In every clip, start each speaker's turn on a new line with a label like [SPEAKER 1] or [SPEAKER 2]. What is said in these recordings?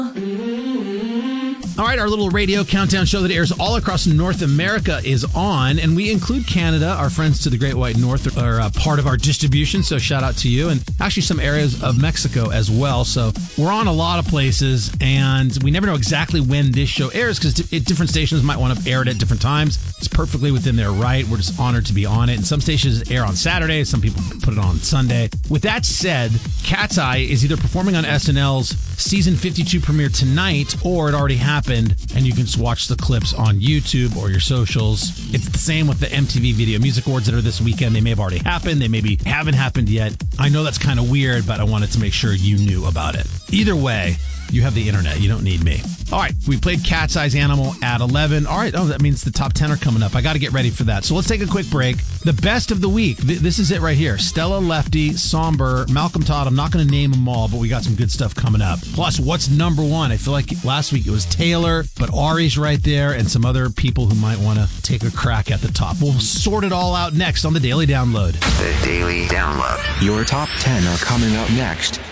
[SPEAKER 1] All right, our little radio countdown show that airs all across North America is on, and we include Canada. Our friends to the Great White North are part of our distribution, so shout out to you, and actually some areas of Mexico as well. So we're on a lot of places, and we never know exactly when this show airs because different stations might want to air it at different times. It's perfectly within their right. We're just honored to be on it, and some stations air on Saturday. Some people put it on Sunday. With that said, Cat's Eye is either performing on SNL's season 52 premiere tonight, or it already happened, and you can just watch the clips on YouTube or your socials. It's the same with the MTV Video Music Awards that are this weekend. They may have already happened. They maybe haven't happened yet. I know that's kind of weird, but I wanted to make sure you knew about it. Either way, you have the internet. You don't need me. All right, we played Cat's Eye's Animal at 11. All right, that means the top 10 are coming up. I got to get ready for that. So let's take a quick break. The best of the week. This is it right here. Stella, Lefty, Somber, Malcolm Todd. I'm not going to name them all, but we got some good stuff coming up. Plus, what's number one? I feel like last week it was Taylor, but Ari's right there and some other people who might want to take a crack at the top. We'll sort it all out next on the Daily Download.
[SPEAKER 2] The Daily Download.
[SPEAKER 3] Your top 10 are coming up next.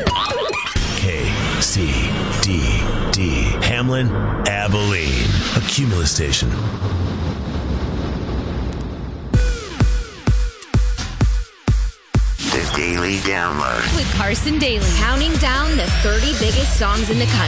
[SPEAKER 4] KCDD Hamlin, Abilene, a Cumulus station.
[SPEAKER 2] The Daily Download.
[SPEAKER 5] With Carson Daly, counting down the 30 biggest songs in the country.